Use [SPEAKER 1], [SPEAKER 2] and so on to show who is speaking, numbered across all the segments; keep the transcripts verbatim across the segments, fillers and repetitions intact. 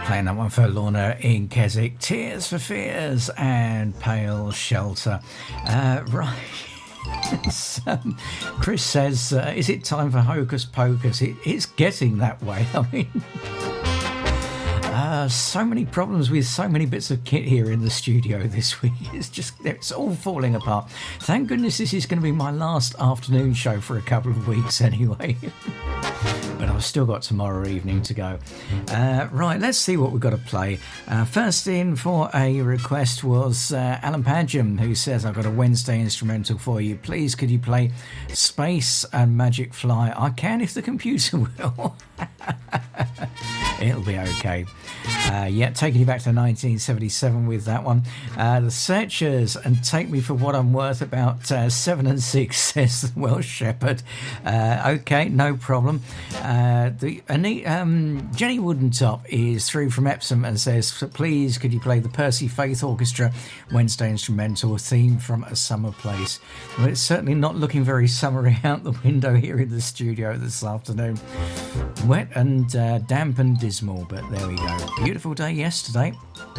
[SPEAKER 1] Playing that one for Lorna in Keswick. Tears for Fears and Pale Shelter. Uh, right. so, Chris says, uh, is it time for Hocus Pocus? It, it's getting that way. I mean... Uh, so many problems with so many bits of kit here in the studio this week. It's just, it's all falling apart. Thank goodness this is going to be my last afternoon show for a couple of weeks anyway. But I've still got tomorrow evening to go. Uh, right, let's see what we've got to play. Uh, first in for a request was uh, Alan Padgham, who says, I've got a Wednesday instrumental for you. Please, could you play Space and Magic Fly? I can if the computer will. It'll be okay. Uh, yeah, taking you back to nineteen seventy-seven with that one. Uh, the Searchers and Take Me For What I'm Worth, about uh, seven and six, says the Welsh Shepherd. Uh, okay, no problem. Uh, the um, Jenny Woodentop is through from Epsom and says, please, could you play the Percy Faith Orchestra Wednesday instrumental theme from A Summer Place? Well, it's certainly not looking very summery out the window here in the studio this afternoon. Wet and uh, damp and dismal, but there we go. Beautiful day yesterday.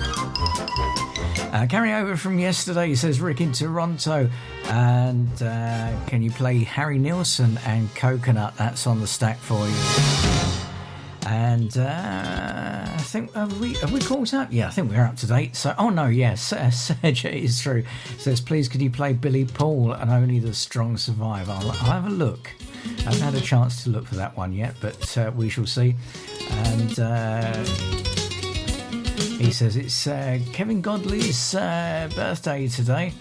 [SPEAKER 1] Uh, carry over from yesterday, says Rick in Toronto. And uh, can you play Harry Nilsson and Coconut? That's on the stack for you. And uh, I think, have we, have we caught up? Yeah, I think we're up to date. So, oh no, yes, uh, Sergey is through. Says, please, could you play Billy Paul and Only the Strong Survive? I'll, I'll have a look. I haven't had a chance to look for that one yet, but uh, we shall see. And uh, he says it's uh, Kevin Godley's uh, birthday today.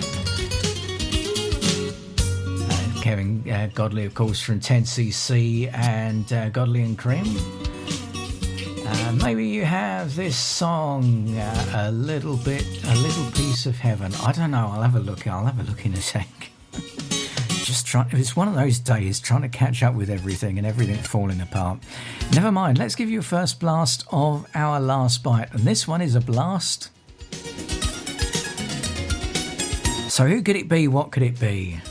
[SPEAKER 1] Uh, Kevin uh, Godley, of course, from ten C C and uh, Godley and Cream. Uh, maybe you have this song, uh, a little bit, a little piece of heaven. I don't know. I'll have a look. I'll have a look in a sec. Just trying. It's one of those days trying to catch up with everything and everything falling apart. Never mind. Let's give you a first blast of our last bite, and this one is a blast. So who could it be? What could it be?